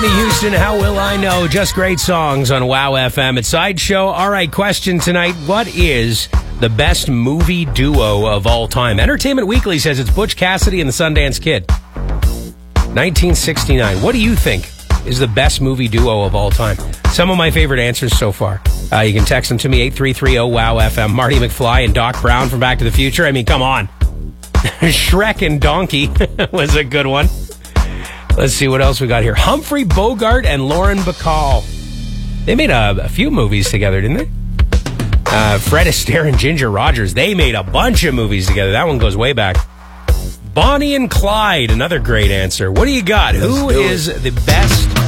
Whitney Houston, How Will I Know? Just great songs on WOW FM at Sideshow. All right, question tonight. What is the best movie duo of all time? Entertainment Weekly says it's Butch Cassidy and the Sundance Kid. 1969. What do you think is the best movie duo of all time? Some of my favorite answers so far. You can text them to me, 8330-WOW-FM. Marty McFly and Doc Brown from Back to the Future. I mean, come on. Shrek and Donkey was a good one. Let's see what else we got here. Humphrey Bogart and Lauren Bacall. They made a few movies together, didn't they? Fred Astaire and Ginger Rogers. They made a bunch of movies together. That one goes way back. Bonnie and Clyde, another great answer. What do you got? Who is the best